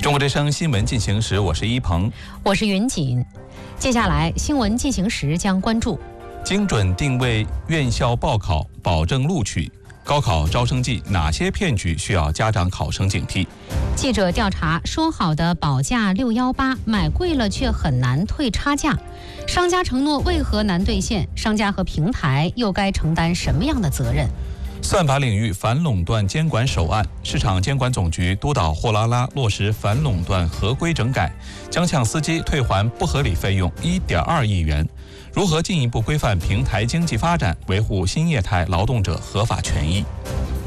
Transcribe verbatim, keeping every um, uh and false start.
中国之声新闻进行时，我是一鹏， 我是云锦。接下来新闻进行时将关注： 精准定位院校报考，保证录取。高考招生季哪些骗局需要家长考生警惕？ 记者调查，说好的保价六一八买贵了却很难退差价，商家承诺为何难兑现？商家和平台又该承担什么样的责任？ 算法领域反垄断监管首案，市场监管总局督导货拉拉落实反垄断合规整改，将向司机退还不合理费用一点二亿元。如何进一步规范平台经济发展，维护新业态劳动者合法权益？